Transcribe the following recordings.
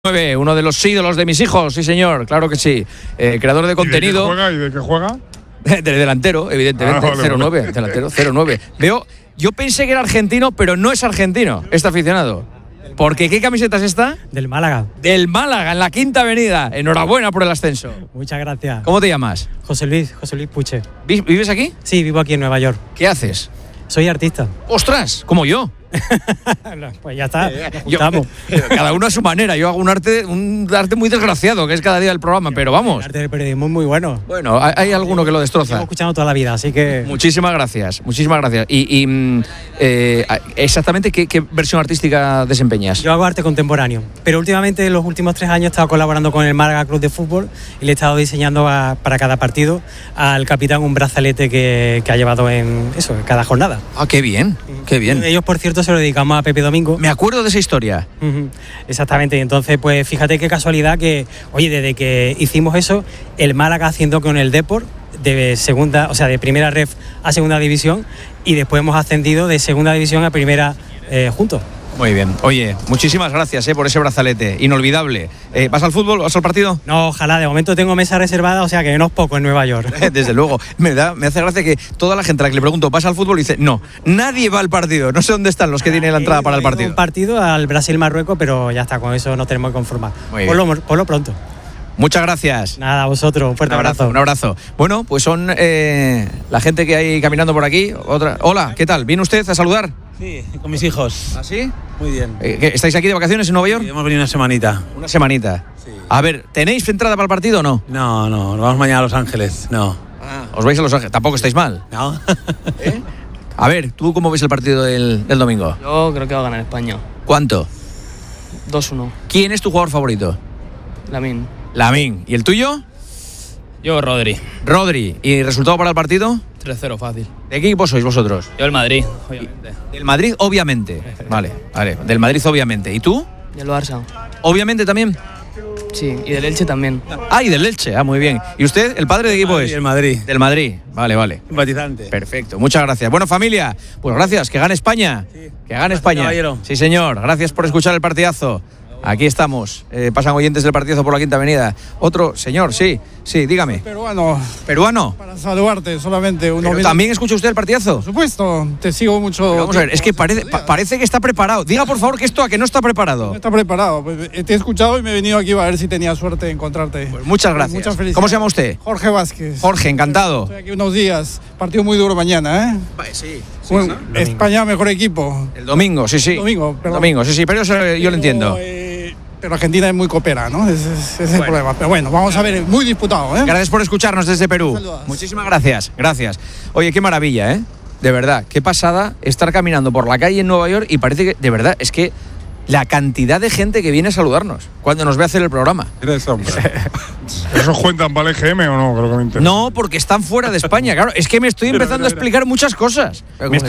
Uno de los ídolos de mis hijos, sí señor, claro que sí. Creador de contenido. ¿Y de qué juega? De delantero, evidentemente. Vale. 0-9, delantero, 0-9. Yo pensé que era argentino, pero no es argentino, este aficionado. Porque ¿qué camiseta es esta? Del Málaga. Del Málaga, en la Quinta Avenida. Enhorabuena por el ascenso. Muchas gracias. ¿Cómo te llamas? José Luis Puche. ¿Vives aquí? Sí, vivo aquí en Nueva York. ¿Qué haces? Soy artista. ¡Ostras! Como yo. Pues ya está, nos juntamos. Cada uno a su manera. Yo hago un arte muy desgraciado, que es cada día el programa, pero vamos. El arte del periodismo es muy bueno. Bueno, hay alguno que lo destroza. Llevo escuchando toda la vida, así que… Muchísimas gracias, muchísimas gracias. Exactamente, ¿qué versión artística desempeñas? Yo hago arte contemporáneo, pero últimamente, en los últimos 3 años, he estado colaborando con el Málaga Club de Fútbol y le he estado diseñando para cada partido al capitán un brazalete que ha llevado en cada jornada. Ah, qué bien, qué bien. Ellos, por cierto, se lo dedicamos a Pepe Domingo. Me acuerdo de esa historia. Exactamente, y entonces pues fíjate qué casualidad que, oye, desde que hicimos eso, el Málaga haciendo con el Depor de segunda, o sea, de primera ref a segunda división, y después hemos ascendido de segunda división a primera juntos. Muy bien. Oye, muchísimas gracias por ese brazalete, inolvidable. ¿Vas al fútbol? ¿Vas al partido? No, ojalá, de momento tengo mesa reservada, o sea que no es poco en Nueva York. Desde luego. Me hace gracia que toda la gente a la que le pregunto, ¿vas al fútbol? Y dice, no, nadie va al partido. No sé dónde están los que tienen la entrada para el partido. Un partido al Brasil-Marruecos, pero ya está, con eso nos tenemos que conformar. Por lo pronto. Muchas gracias. Nada, a vosotros, un fuerte abrazo. Un abrazo. Bueno, pues son la gente que hay caminando por aquí. Hola, ¿qué tal? ¿Viene usted a saludar? Sí, con mis hijos. ¿Ah, sí? Muy bien. ¿Estáis aquí de vacaciones en Nueva York? Sí, hemos venido una semanita. Una semanita. Sí. A ver, ¿tenéis entrada para el partido o no? No, nos vamos mañana a Los Ángeles. No. ¿Os vais a Los Ángeles? Tampoco estáis mal. No. A ver, ¿tú cómo ves el partido del domingo? Yo creo que va a ganar España. ¿Cuánto? 2-1. ¿Quién es tu jugador favorito? Lamine. ¿Y el tuyo? Yo, Rodri. Rodri. ¿Y resultado para el partido? 3-0, fácil. ¿De qué equipo sois vosotros? Yo, el Madrid, obviamente. Del Madrid, obviamente. Vale. Del Madrid, obviamente. ¿Y tú? Y el Barça. ¿Obviamente también? Sí, y del Elche también. Ah, y del Elche. Ah, muy bien. ¿Y usted, el padre de qué equipo es? El Madrid. Del Madrid. Vale. Simpatizante. Perfecto, muchas gracias. Bueno, familia, pues gracias. Que gane España. Sí. Que gane España. Caballero. Sí, señor. Gracias por escuchar el partidazo. Aquí estamos. Pasan oyentes del partidazo por la Quinta Avenida. Otro señor, sí, dígame. ¿Peruano? Para saludarte, solamente uno. ¿También escucha usted el partidazo? Por supuesto, te sigo mucho. Pero vamos a ver, es que parece que está preparado. Diga, por favor, que esto a que no está preparado. No está preparado. Te he escuchado y me he venido aquí a ver si tenía suerte de encontrarte. Pues muchas gracias. Muchas felicidades. ¿Cómo se llama usted? Jorge Vázquez. Jorge, encantado. Estoy aquí unos días. Partido muy duro mañana, ¿eh? Sí. Bueno, España, mejor equipo. El domingo, sí. Domingo, sí, pero eso yo lo entiendo. Pero Argentina es muy copera, ¿no? Ese es el problema. Pero bueno, vamos a ver, muy disputado, ¿eh? Gracias por escucharnos desde Perú. Saludos. Muchísimas gracias. Oye, qué maravilla, ¿eh? De verdad, qué pasada estar caminando por la calle en Nueva York y parece que, de verdad, es que la cantidad de gente que viene a saludarnos cuando nos ve hacer el programa. ¿Esos cuentan para el EGM o no? Creo que me interesa. No, porque están fuera de España, claro. Es que me estoy empezando a explicar muchas cosas.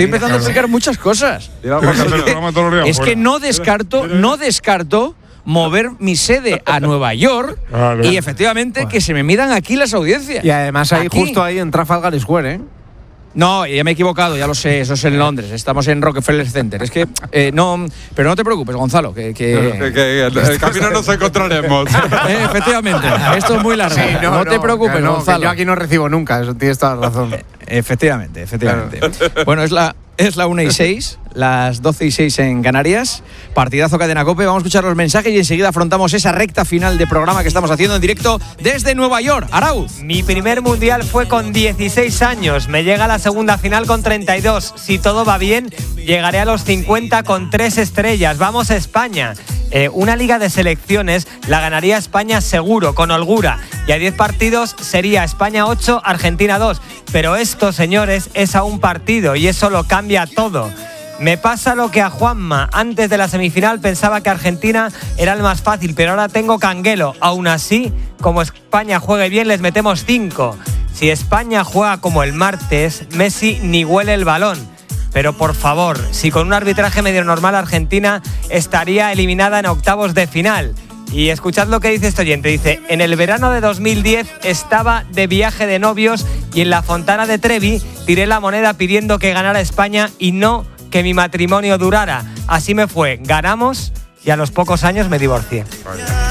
Es que no descarto mover mi sede a Nueva York y efectivamente que se me midan aquí las audiencias. Y además justo ahí en Trafalgar Square, ¿eh? No, ya me he equivocado, ya lo sé, eso es en Londres, estamos en Rockefeller Center. Es que, no, pero no te preocupes, Gonzalo, que el camino nos encontraremos. Efectivamente, esto es muy largo. Sí, no te preocupes, Gonzalo. Yo aquí no recibo nunca, eso tienes toda la razón. Efectivamente. Bueno, es la 1:06, las 12:06 en Canarias. Partidazo Cadena COPE. Vamos a escuchar los mensajes y enseguida afrontamos esa recta final de programa que estamos haciendo en directo desde Nueva York. Arauz. Mi primer mundial fue con 16 años. Me llega a la segunda final con 32. Si todo va bien, llegaré a los 50 con 3 estrellas. Vamos a España. Una liga de selecciones la ganaría España seguro, con holgura. Y a 10 partidos sería España 8, Argentina 2. Pero esto, señores, es a un partido y eso lo cambia todo. Me pasa lo que a Juanma. Antes de la semifinal pensaba que Argentina era el más fácil, pero ahora tengo canguelo. Aún así, como España juegue bien, les metemos 5. Si España juega como el martes, Messi ni huele el balón. Pero por favor, si con un arbitraje medio normal Argentina estaría eliminada en octavos de final. Y escuchad lo que dice este oyente. Dice, en el verano de 2010 estaba de viaje de novios y en la Fontana de Trevi tiré la moneda pidiendo que ganara España y no que mi matrimonio durara. Así me fue. Ganamos y a los pocos años me divorcié.